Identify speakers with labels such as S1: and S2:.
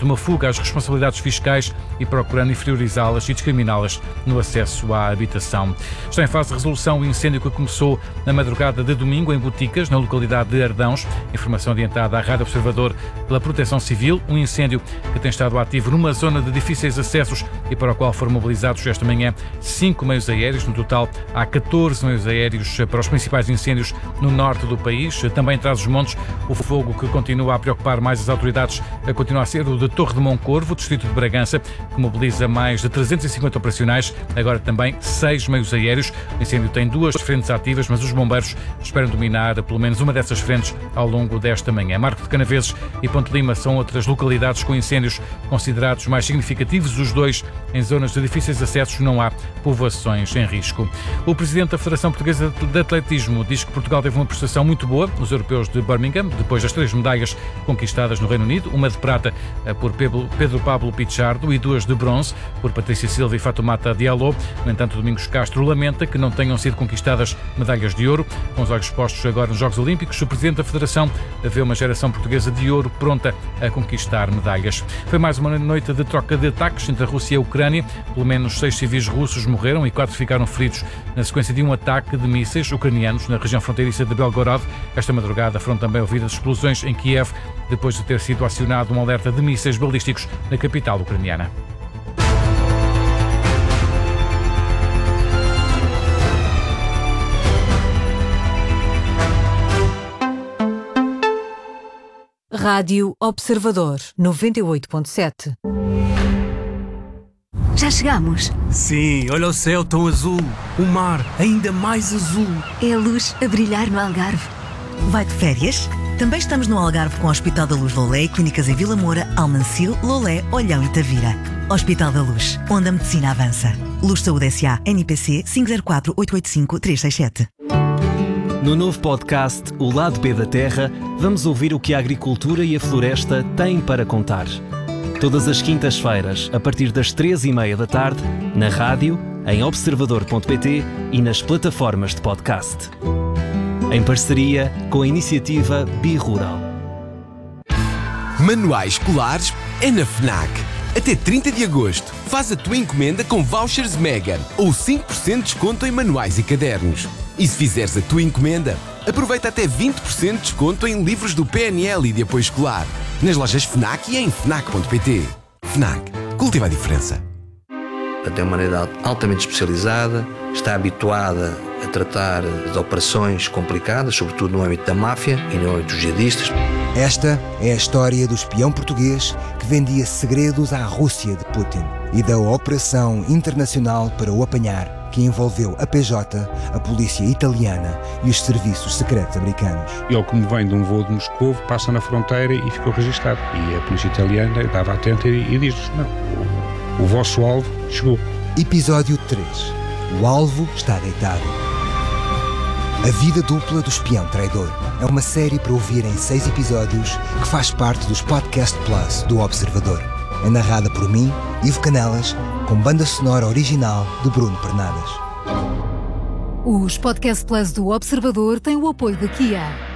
S1: tentando uma fuga às responsabilidades fiscais e procurando inferiorizá-las e discriminá-las no acesso à habitação. Está em fase de resolução o incêndio que começou na madrugada de domingo em Boticas, na localidade de Ardãos. Informação adiantada à Rádio Observador pela Proteção Civil. Um incêndio que tem estado ativo numa zona de difíceis acessos e para o qual foram mobilizados esta manhã 5 meios aéreos. No total, há 14 meios aéreos para os principais incêndios no norte do país. Também em Trás-os-Montes, o fogo que continua a preocupar mais as autoridades continua a ser o de Torre de Moncorvo, distrito de Bragança, que mobiliza mais de 350 operacionais, agora também 6 meios aéreos. O incêndio tem 2 frentes ativas, mas os bombeiros esperam dominar pelo menos uma dessas frentes ao longo desta manhã. Marco de Canaveses e Ponte Lima são outras localidades com incêndios considerados mais significativos. Os dois em zonas de difíceis acessos, não há povoações em risco. O presidente da Federação Portuguesa de Atletismo diz que Portugal teve uma prestação muito boa nos europeus de Birmingham, depois das 3 medalhas conquistadas no Reino Unido, uma de prata por Pedro Pablo Pichardo e 2 de bronze por Patrícia Silva e Fatoumata Diallo. No entanto, Domingos Castro lamenta que não tenham sido conquistadas medalhas de ouro. Com os olhos postos agora nos Jogos Olímpicos, o presidente da Federação vê uma geração portuguesa de ouro pronta a conquistar medalhas. Foi mais uma noite de troca de ataques entre a Rússia e a Ucrânia. Pelo menos 6 civis russos morreram e 4 ficaram feridos na sequência de um ataque de mísseis ucranianos na região fronteiriça de Belgorod. Esta madrugada foram também ouvidas explosões em Kiev, depois de ter sido acionado um alerta de mísseis balísticos na capital ucraniana.
S2: Rádio Observador 98.7.
S3: Já chegamos.
S4: Sim, olha o céu tão azul. O mar ainda mais azul.
S3: É a luz a brilhar no Algarve.
S5: Vai de férias? Também estamos no Algarve com o Hospital da Luz Lolé e clínicas em Vila Moura, Almancil, Lolé, Olhão e Tavira. Hospital da Luz, onde a medicina avança. Luz Saúde S.A. NPC 504-885-367.
S6: No novo podcast O Lado B da Terra, vamos ouvir o que a agricultura e a floresta têm para contar. Todas as quintas-feiras, a partir das 3h30 da tarde, na rádio, em observador.pt e nas plataformas de podcast. Em parceria com a iniciativa Birural.
S7: Manuais escolares é na FNAC. Até 30 de agosto, faz a tua encomenda com vouchers Mega ou 5% de desconto em manuais e cadernos. E se fizeres a tua encomenda, aproveita até 20% de desconto em livros do PNL e de apoio escolar. Nas lojas FNAC e em FNAC.pt. FNAC. Cultiva a diferença.
S8: É uma unidade altamente especializada, está habituada a tratar de operações complicadas, sobretudo no âmbito da máfia e no âmbito dos jihadistas.
S9: Esta é a história do espião português que vendia segredos à Rússia de Putin e da operação internacional para o apanhar, que envolveu a PJ, a polícia italiana e os serviços secretos americanos.
S10: Ele, como vem de um voo de Moscou, passa na fronteira e ficou registado. E a polícia italiana estava atenta e diz-lhes: não, o vosso alvo chegou.
S9: Episódio 3. O alvo está deitado. A vida dupla do espião traidor é uma série para ouvir em 6 episódios que faz parte dos Podcast Plus do Observador. É narrada por mim, Ivo Canelas, com banda sonora original de Bruno Pernadas.
S2: Os Podcast Plus do Observador têm o apoio da Kia.